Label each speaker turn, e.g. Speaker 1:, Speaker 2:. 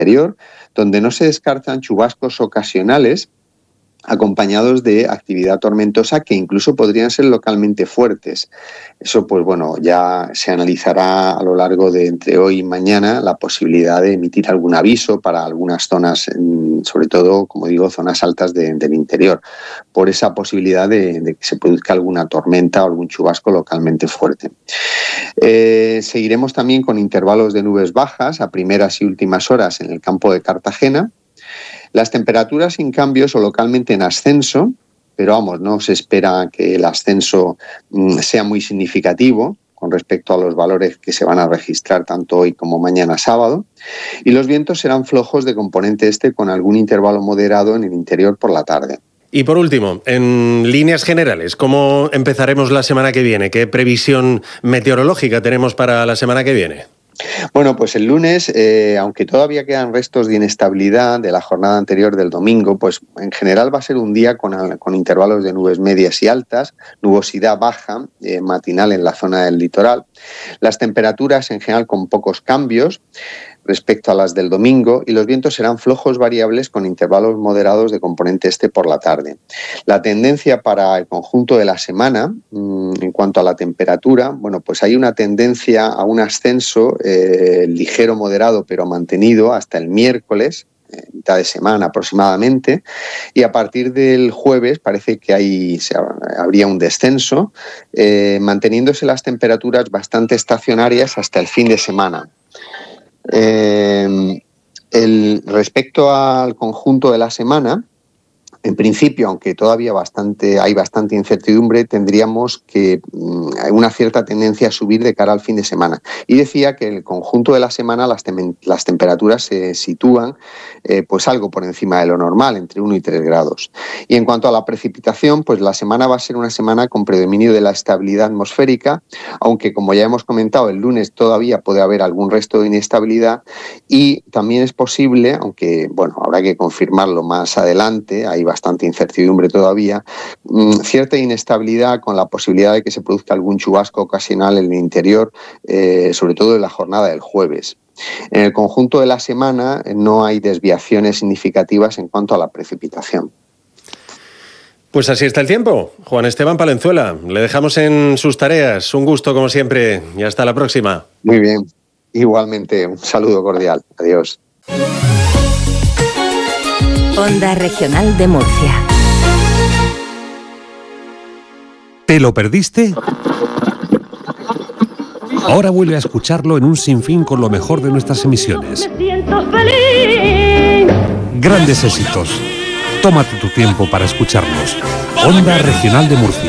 Speaker 1: interior, donde no se descartan chubascos ocasionales acompañados de actividad tormentosa que incluso podrían ser localmente fuertes. Eso, pues bueno, ya se analizará a lo largo de entre hoy y mañana la posibilidad de emitir algún aviso para algunas zonas, sobre todo, como digo, zonas altas del interior, por esa posibilidad de que se produzca alguna tormenta o algún chubasco localmente fuerte. Seguiremos también con intervalos de nubes bajas a primeras y últimas horas en el campo de Cartagena. Las temperaturas sin cambios o localmente en ascenso, pero vamos, no se espera que el ascenso sea muy significativo con respecto a los valores que se van a registrar tanto hoy como mañana sábado. Y los vientos serán flojos de componente este con algún intervalo moderado en el interior por la tarde.
Speaker 2: Y por último, en líneas generales, ¿cómo empezaremos la semana que viene? ¿Qué previsión meteorológica tenemos para la semana que viene?
Speaker 1: Bueno, pues el lunes, aunque todavía quedan restos de inestabilidad de la jornada anterior del domingo, pues en general va a ser un día con intervalos de nubes medias y altas, nubosidad baja matinal en la zona del litoral, las temperaturas en general con pocos cambios respecto a las del domingo y los vientos serán flojos variables con intervalos moderados de componente este por la tarde. La tendencia para el conjunto de la semana, en cuanto a la temperatura, bueno, pues hay una tendencia a un ascenso ligero, moderado, pero mantenido hasta el miércoles, mitad de semana aproximadamente, y a partir del jueves parece que habría un descenso, manteniéndose las temperaturas bastante estacionarias hasta el fin de semana. Respecto al conjunto de la semana, en principio, aunque todavía hay bastante incertidumbre, tendríamos que una cierta tendencia a subir de cara al fin de semana. Y decía que en el conjunto de la semana las temperaturas se sitúan pues algo por encima de lo normal, entre 1 y 3 grados. Y en cuanto a la precipitación, pues la semana va a ser una semana con predominio de la estabilidad atmosférica, aunque como ya hemos comentado, el lunes todavía puede haber algún resto de inestabilidad y también es posible, aunque bueno, habrá que confirmarlo más adelante, hay bastante incertidumbre todavía, cierta inestabilidad con la posibilidad de que se produzca algún chubasco ocasional en el interior, sobre todo en la jornada del jueves. En el conjunto de la semana no hay desviaciones significativas en cuanto a la precipitación.
Speaker 2: Pues así está el tiempo. Juan Esteban Palenzuela, le dejamos en sus tareas. Un gusto como siempre y hasta la próxima.
Speaker 1: Muy bien, igualmente un saludo cordial. Adiós.
Speaker 3: Onda Regional de Murcia.
Speaker 4: ¿Te lo perdiste? Ahora vuelve a escucharlo en un sinfín con lo mejor de nuestras emisiones. Grandes éxitos. Tómate tu tiempo para escucharlos. Onda Regional de Murcia.